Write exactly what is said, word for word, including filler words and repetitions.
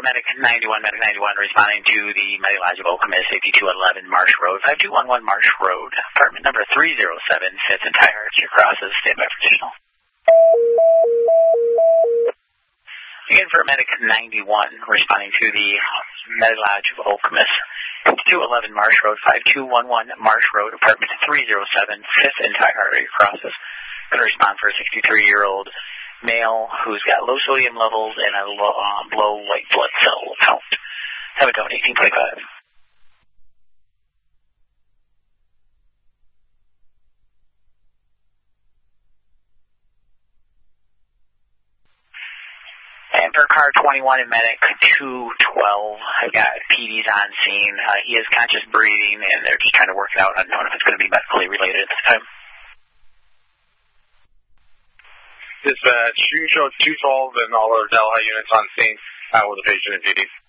Medic ninety-one, Medic ninety-one, responding to the Medilodge of Okemos, fifty-two eleven Marsh Road, five two one one Marsh Road, apartment number three oh seven, fifth and Tire, crosses, stand by for additional. Again for Medic ninety-one, responding to the Medilodge of Okemos, fifty-two eleven Marsh Road, five two one one Marsh Road, apartment three oh seven, fifth and Tire, crosses. Going to respond for a sixty-three-year-old male who's got low sodium levels and a low, um, low white blood cell count. Have a code eighteen twenty-five. And for car twenty-one and Medic two twelve, I've got P Ds on scene. Uh, he is conscious breathing, and they're just trying to work it out, unknown if it's going to be medically related at this time. Dispatch, you can show two twelve and all of the Delhi units on scene uh, with the patient in P D.